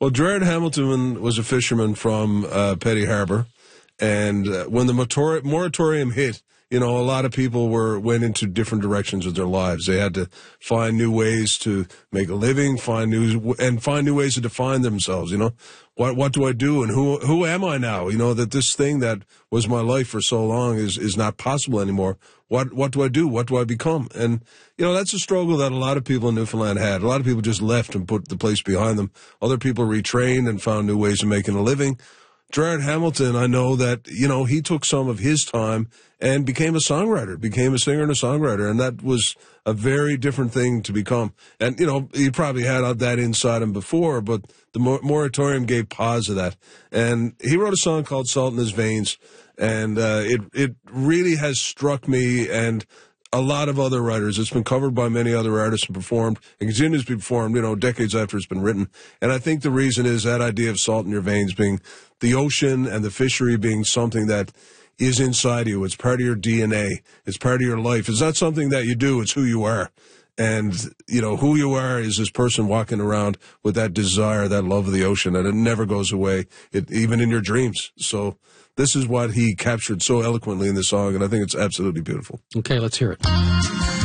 Well, Gerard Hamilton was a fisherman from Petty Harbor, and when the moratorium hit, a lot of people went into different directions with their lives. They had to find new ways to make a living, find new ways to define themselves. What do I do, and who am I now? That this thing that was my life for so long is not possible anymore. What do I do? What do I become? And that's a struggle that a lot of people in Newfoundland had. A lot of people just left and put the place behind them. Other people retrained and found new ways of making a living. Gerard Hamilton, I know that, he took some of his time and became a songwriter, became a singer and a songwriter, and that was a very different thing to become. And, he probably had that inside him before, but the moratorium gave pause to that. And he wrote a song called Salt in His Veins, and it really has struck me and a lot of other writers. It's been covered by many other artists and performed, and continues to be performed, decades after it's been written. And I think the reason is that idea of salt in your veins being the ocean and the fishery being something that is inside you. It's part of your DNA. It's part of your life. It's not something that you do. It's who you are. And, who you are is this person walking around with that desire, that love of the ocean, and it never goes away, even in your dreams. So this is what he captured so eloquently in the song, and I think it's absolutely beautiful. Okay, let's hear it.